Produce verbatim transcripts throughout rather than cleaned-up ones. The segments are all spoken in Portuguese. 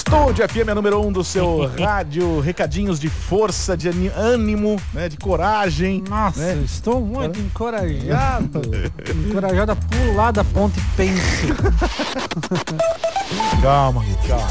Estúdio F M é número um do seu rádio, recadinhos de força, de ânimo, né, de coragem. Nossa, né? Estou muito encorajado. Encorajado a pular da ponte Pence. Calma, calma.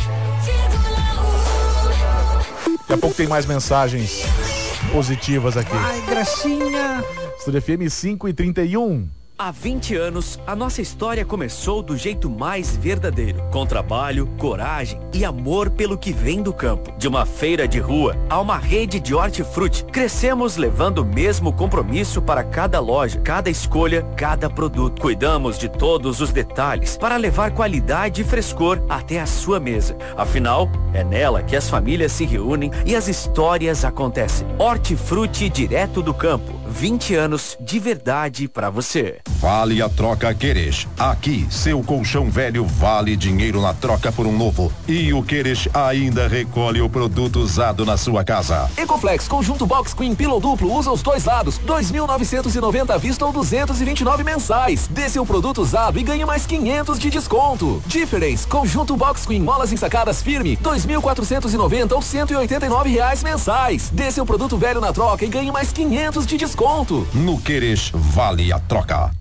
Daqui a pouco tem mais mensagens positivas aqui. Ai, gracinha. Estúdio F M cinco e trinta e um. Há vinte anos, a nossa história começou do jeito mais verdadeiro, com trabalho, coragem e amor pelo que vem do campo. De uma feira de rua a uma rede de hortifruti, crescemos levando o mesmo compromisso para cada loja, cada escolha, cada produto. Cuidamos de todos os detalhes para levar qualidade e frescor até a sua mesa. Afinal, é nela que as famílias se reúnem e as histórias acontecem. Hortifruti direto do campo. vinte anos de verdade pra você. Vale a troca Queres. Aqui, seu colchão velho vale dinheiro na troca por um novo. E o Queres ainda recolhe o produto usado na sua casa. Ecoflex Conjunto Box Queen Pillow Duplo usa os dois lados. dois mil novecentos e noventa à vista ou duzentos e vinte e nove mensais. Dê seu produto usado e ganhe mais quinhentos de desconto. Difference Conjunto Box Queen Molas ensacadas firme. dois mil quatrocentos e noventa ou cento e oitenta e nove reais mensais. Dê seu produto velho na troca e ganhe mais quinhentos de desconto. No Queres vale a troca.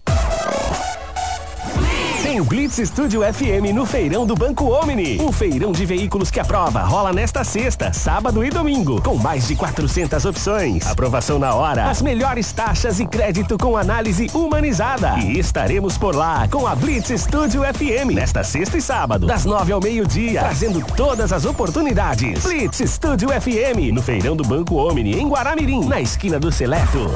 Tem Blitz Studio F M no Feirão do Banco Omni. Um feirão de veículos que aprova rola nesta sexta, sábado e domingo, com mais de quatrocentas opções. Aprovação na hora, as melhores taxas e crédito com análise humanizada. E estaremos por lá com a Blitz Studio F M nesta sexta e sábado, das nove ao meio-dia, trazendo todas as oportunidades. Blitz Studio F M no Feirão do Banco Omni, em Guaramirim, na esquina do Seleto.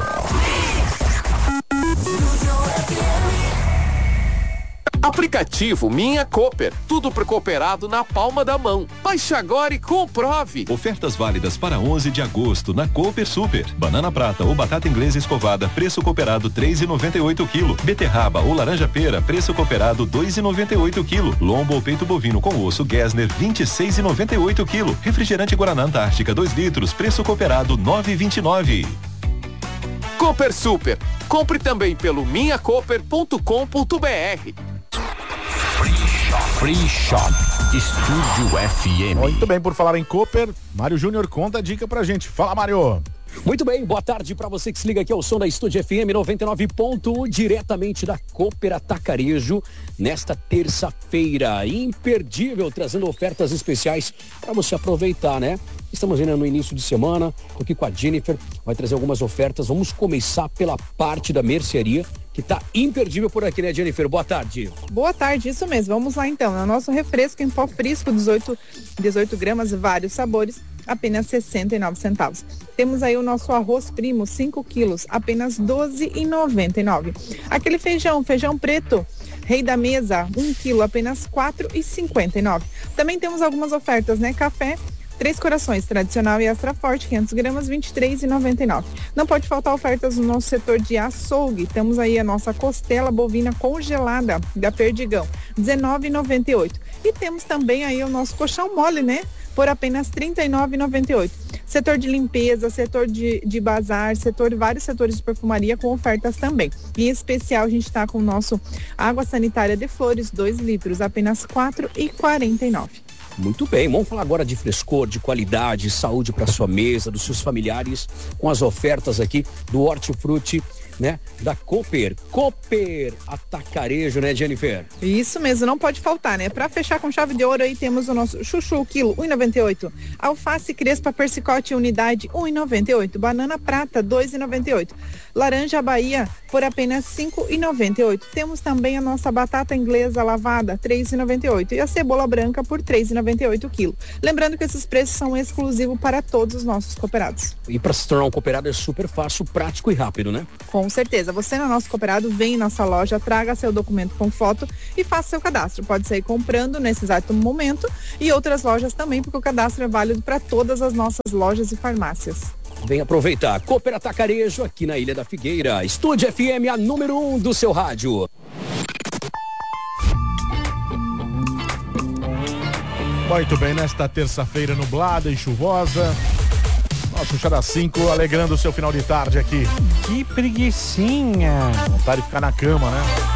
Aplicativo Minha Cooper. Tudo pro cooperado na palma da mão. Baixe agora e comprove. Ofertas válidas para onze de agosto na Cooper Super. Banana prata ou batata inglesa escovada, preço cooperado três reais e noventa e oito centavos quilo. Beterraba ou laranja pera, preço cooperado dois reais e noventa e oito centavos quilo. Lombo ou peito bovino com osso Gessner, vinte e seis reais e noventa e oito centavos quilo. Refrigerante Guaraná Antártica dois litros, preço cooperado nove reais e vinte e nove centavos. Cooper Super. Compre também pelo minha cooper ponto com ponto b r. Free Shop Estúdio F M. Muito bem, por falar em Cooper, Mário Júnior conta a dica pra gente. Fala, Mário. Muito bem, boa tarde para você que se liga aqui ao som da Estúdio F M noventa e nove ponto um, diretamente da Cooper Atacarejo, nesta terça-feira. Imperdível, trazendo ofertas especiais para você aproveitar, né? Estamos ainda no início de semana, tô aqui com a Jennifer, vai trazer algumas ofertas. Vamos começar pela parte da mercearia, que tá imperdível por aqui, né, Jennifer? Boa tarde. Boa tarde, isso mesmo. Vamos lá então. No nosso refresco em pó frisco, dezoito, dezoito gramas, vários sabores, apenas sessenta e nove centavos. Temos aí o nosso arroz primo, cinco quilos, apenas doze reais e noventa e nove centavos. Aquele feijão, feijão preto, Rei da Mesa, um quilo, apenas quatro reais e cinquenta e nove centavos. Também temos algumas ofertas, né? Café Três Corações, tradicional e extra forte, quinhentas gramas, vinte e três reais e noventa e nove centavos. Não pode faltar ofertas no nosso setor de açougue. Temos aí a nossa costela bovina congelada da Perdigão, dezenove reais e noventa e oito centavos. E temos também aí o nosso colchão mole, né? Por apenas trinta e nove reais e noventa e oito centavos. Setor de limpeza, setor de, de bazar, setor, vários setores de perfumaria com ofertas também. Em especial, a gente está com o nosso água sanitária de Flores, dois litros, apenas quatro reais e quarenta e nove centavos. Muito bem, vamos falar agora de frescor, de qualidade, saúde para sua mesa, dos seus familiares, com as ofertas aqui do Hortifruti, né? Da Cooper, Cooper Atacarejo, né, Jennifer? Isso mesmo, não pode faltar, né? Para fechar com chave de ouro aí temos o nosso chuchu, quilo, um real e noventa e oito centavos. Alface crespa persicote unidade, um real e noventa e oito centavos. Banana prata, dois reais e noventa e oito centavos. Laranja Bahia por apenas cinco reais e noventa e oito centavos. Temos também a nossa batata inglesa lavada, três reais e noventa e oito centavos. E a cebola branca por três reais e noventa e oito centavos quilo. Lembrando que esses preços são exclusivos para todos os nossos cooperados. E para se tornar um cooperado é super fácil, prático e rápido, né? Com certeza. Você no nosso cooperado, vem em nossa loja, traga seu documento com foto e faça seu cadastro. Pode sair comprando nesse exato momento e outras lojas também, porque o cadastro é válido para todas as nossas lojas e farmácias. Vem aproveitar. Cooper Atacarejo aqui na Ilha da Figueira. Estúdio F M, a número um do seu rádio. Muito bem, nesta terça-feira nublada e chuvosa. Nosso Xará cinco alegrando o seu final de tarde aqui. Que preguicinha. Vontade de ficar na cama, né?